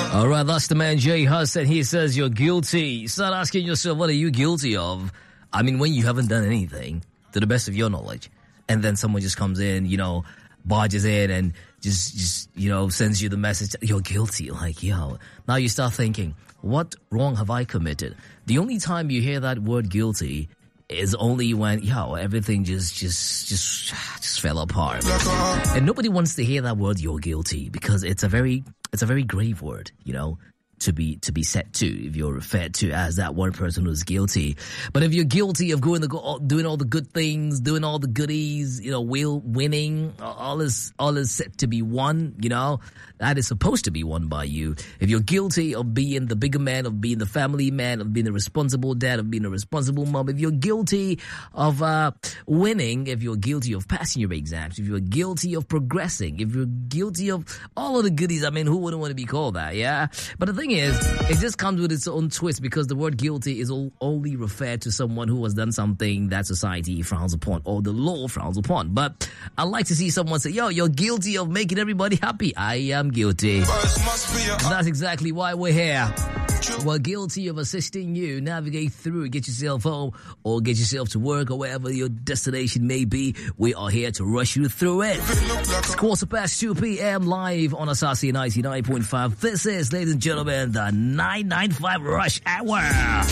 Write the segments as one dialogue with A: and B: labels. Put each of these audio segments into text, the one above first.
A: All right, that's the man Jay Huss, and he says you're guilty. Start asking yourself, what are you guilty of? I mean, when you haven't done anything, to the best of your knowledge, and then someone just comes in, barges in and just sends you the message, you're guilty. Like, now you start thinking, what wrong have I committed? The only time you hear that word guilty is only when, everything just fell apart. And nobody wants to hear that word, you're guilty, because it's a very grave word, to be said to, if you're referred to as that one person who's guilty. But if you're guilty of doing all the good things, doing all the goodies, winning, all is set to be won, that is supposed to be won by you. If you're guilty of being the bigger man, of being the family man, of being a responsible dad, of being a responsible mom, if you're guilty of winning, if you're guilty of passing your exams, if you're guilty of progressing, if you're guilty of all of the goodies, I mean, who wouldn't want to be called that, yeah? But the thing is, it just comes with its own twist, because the word guilty is only referred to someone who has done something that society frowns upon or the law frowns upon. But I like to see someone say, you're guilty of making everybody happy. I am guilty. And that's exactly why we're here. We're guilty of assisting you navigate through, get yourself home or get yourself to work or wherever your destination may be. We are here to rush you through it. It's 2:15 p.m. live on Asasi 99.5. This is, ladies and gentlemen, the 995 Rush Hour.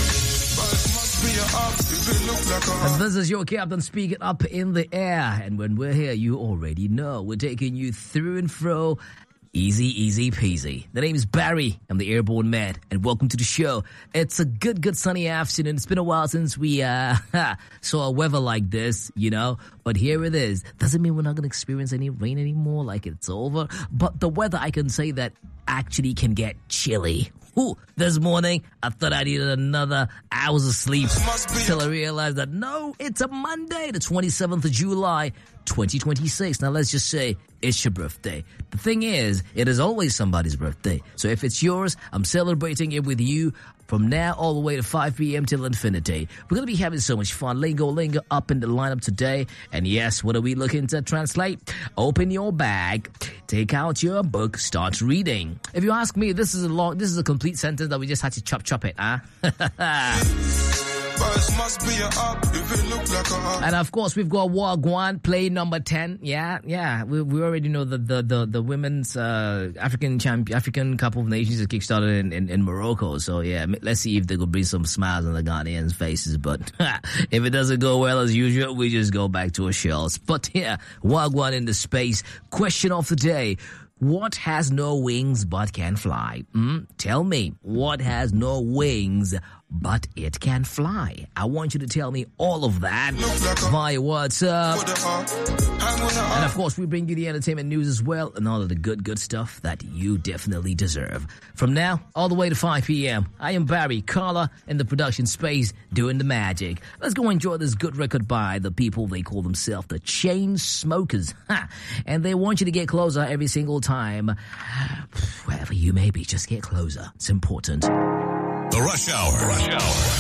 A: And this is your captain speaking up in the air. And when we're here, you already know we're taking you through and fro. Easy peasy. The name is Barry. I'm the Airborne Man, and welcome to the show. It's a good sunny afternoon. It's been a while since we saw a weather like this, but here it is. Doesn't mean we're not going to experience any rain anymore, like it's over. But the weather, I can say that actually can get chilly. This morning, I thought I needed another hours of sleep till I realized that, no, it's a Monday, the 27th of July, 2026. Now, let's just say it's your birthday. The thing is, it is always somebody's birthday. So if it's yours, I'm celebrating it with you from now all the way to 5 p.m. till infinity. We're going to be having so much fun. Lingo up in the lineup today. And yes, what are we looking to translate? Open your bag, take out your book, start reading. If you ask me, this is a complete sentence that we just had to chop it, huh? And of course, we've got Wagwan play number 10. Yeah. We already know the women's African Cup of Nations is kickstarted in Morocco. So yeah, let's see if they could bring some smiles on the Ghanaians' faces. But if it doesn't go well as usual, we just go back to our shells. But yeah, Wagwan in the space. Question of the day. What has no wings but can fly? Tell me, what has no wings but it can fly? I want you to tell me all of that via WhatsApp. And of course, we bring you the entertainment news as well and all of the good stuff that you definitely deserve. From now, all the way to 5 p.m., I am Barry, Carla in the production space doing the magic. Let's go enjoy this good record by the people they call themselves the Chainsmokers. And they want you to get closer every single time. Wherever you may be, just get closer. It's important.
B: The Rush Hour.